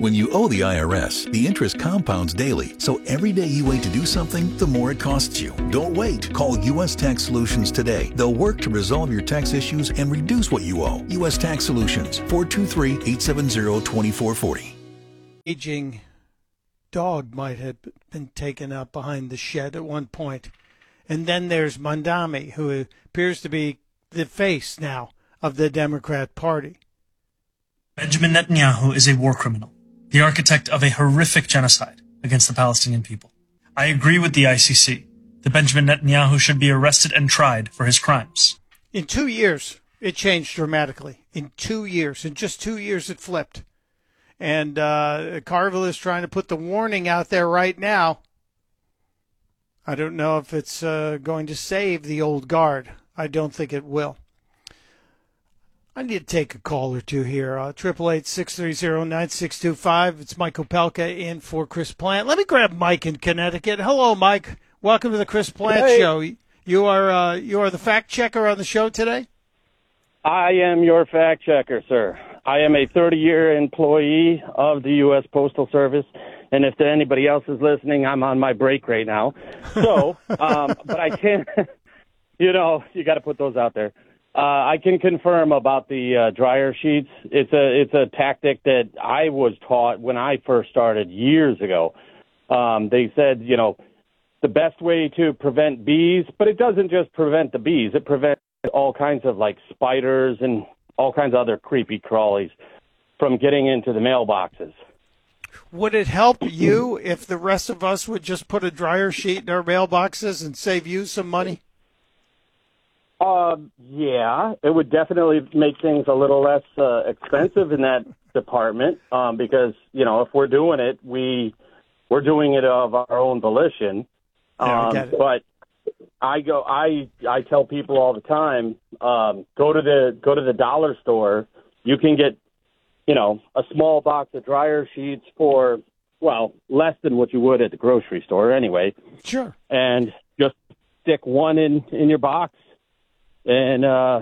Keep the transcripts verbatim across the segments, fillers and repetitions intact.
When you owe the I R S, the interest compounds daily, so every day you wait to do something, the more it costs you. Don't wait. Call U S Tax Solutions today. They'll work to resolve your tax issues and reduce what you owe. U S Tax Solutions, four two three, eight seven zero, two four four zero. Aging dog might have been taken out behind the shed at one point. And then there's Mamdani, who appears to be the face now of the Democrat Party. Benjamin Netanyahu is a war criminal, the architect of a horrific genocide against the Palestinian people. I agree with the I C C that Benjamin Netanyahu should be arrested and tried for his crimes. In two years, it changed dramatically. In two years. In just two years, it flipped. And uh, Carville is trying to put the warning out there right now. I don't know if it's uh, going to save the old guard. I don't think it will. I need to take a call or two here. Uh, triple eight, six three zero, nine six two five. It's Mike Opelka in for Chris Plant. Let me grab Mike in Connecticut. Hello, Mike. Welcome to the Chris Plant hey. Show. You are uh, you are the fact checker on the show today? I am your fact checker, sir. I am a thirty-year employee of the U S Postal Service, and if anybody else is listening, I'm on my break right now. So, um, but I can't, you know, you got to put those out there. Uh, I can confirm about the uh, dryer sheets. It's a it's a tactic that I was taught when I first started years ago. Um, they said, you know, the best way to prevent bees, but it doesn't just prevent the bees. It prevents all kinds of like spiders and all kinds of other creepy crawlies from getting into the mailboxes. Would it help you if the rest of us would just put a dryer sheet in our mailboxes and save you some money? Uh, yeah, it would definitely make things a little less uh, expensive in that department um, because, you know, if we're doing it, we, we're doing it of our own volition. Yeah, Um, but I go, I, I tell people all the time, um, go to the, go to the dollar store. You can get, you know, a small box of dryer sheets for, well, less than what you would at the grocery store anyway. Sure. And just stick one in, in your box. And uh,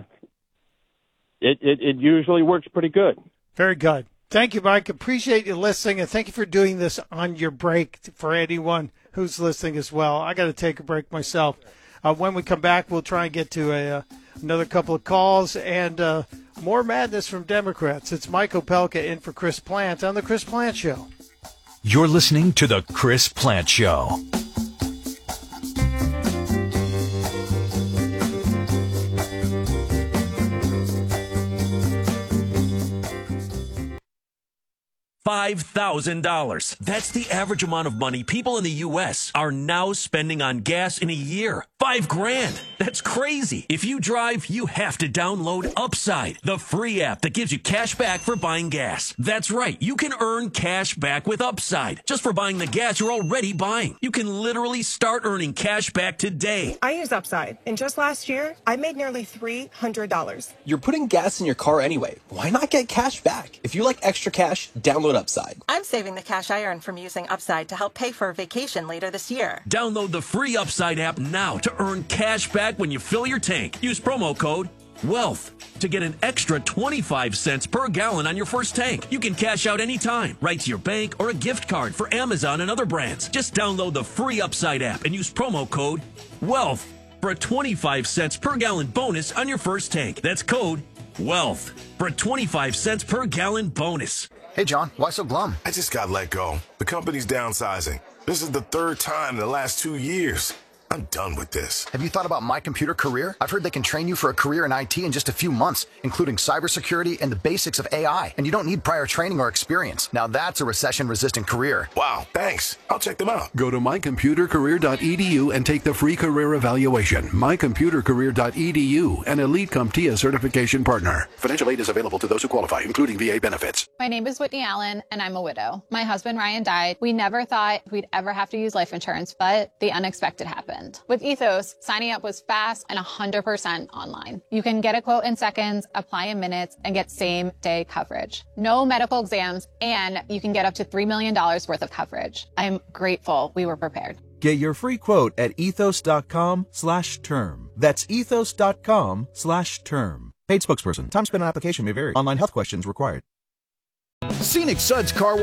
it, it, it usually works pretty good. Very good. Thank you, Mike. Appreciate you listening, and thank you for doing this on your break for anyone who's listening as well. I got to take a break myself. Uh, when we come back, we'll try and get to a uh, another couple of calls and uh, more madness from Democrats. It's Mike Opelka in for Chris Plant on The Chris Plant Show. You're listening to The Chris Plant Show. five thousand dollars. That's the average amount of money people in the U S are now spending on gas in a year. Five grand. That's crazy. If you drive, you have to download Upside, the free app that gives you cash back for buying gas. That's right. You can earn cash back with Upside just for buying the gas you're already buying. You can literally start earning cash back today. I use Upside, and just last year, I made nearly three hundred dollars. You're putting gas in your car anyway. Why not get cash back? If you like extra cash, download Upside. I'm saving the cash I earn from using Upside to help pay for a vacation later this year. Download the free Upside app now to earn cash back when you fill your tank. Use promo code WEALTH to get an extra twenty-five cents per gallon on your first tank. You can cash out anytime, right to your bank or a gift card for Amazon and other brands. Just download the free Upside app and use promo code WEALTH for a twenty-five cents per gallon bonus on your first tank. That's code WEALTH for a twenty-five cents per gallon bonus. Hey, John, why so glum? I just got let go. The company's downsizing. This is the third time in the last two years. I'm done with this. Have you thought about My Computer Career? I've heard they can train you for a career in I T in just a few months, including cybersecurity and the basics of A I. And you don't need prior training or experience. Now that's a recession-resistant career. Wow, thanks. I'll check them out. Go to my computer career dot e d u and take the free career evaluation. my computer career dot e d u, an Elite CompTIA certification partner. Financial aid is available to those who qualify, including V A benefits. My name is Whitney Allen, and I'm a widow. My husband, Ryan, died. We never thought we'd ever have to use life insurance, but the unexpected happened. With Ethos, signing up was fast and one hundred percent online. You can get a quote in seconds, apply in minutes, and get same-day coverage. No medical exams, and you can get up to three million dollars worth of coverage. I'm grateful we were prepared. Get your free quote at ethos.com slash term. That's ethos.com slash term. Paid spokesperson. Time spent on application may vary. Online health questions required. Scenic Suds Car